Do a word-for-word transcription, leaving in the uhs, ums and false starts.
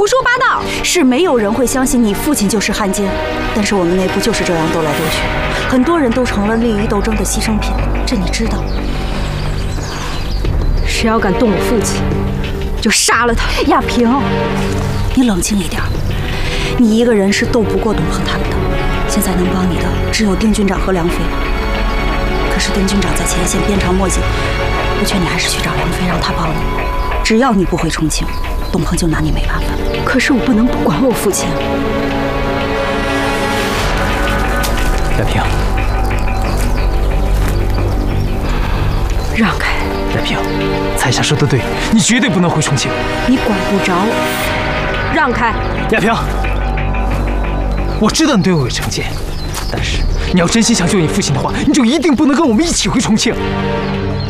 胡说八道！ 是没有人会相信你父亲就是汉奸，但是我们内部就是这样斗来斗去，很多人都成了利益斗争的牺牲品，这你知道。 谁要敢动我父亲，就杀了他。 亚萍，你冷静一点，你一个人是斗不过董恒他们的。现在能帮你的只有丁军长和梁飞，可是丁军长在前线鞭长莫及，我劝你还是去找梁飞，让他帮你。只要你不回重庆，董鹏就拿你没办法。 可是我不能不管我父亲。 亚萍， 让开！ 亚萍，彩霞说的对，你绝对不能回重庆。 你管不着我，让开！ 亚萍，我知道你对我有成见，但是你要真心想救你父亲的话，你就一定不能跟我们一起回重庆。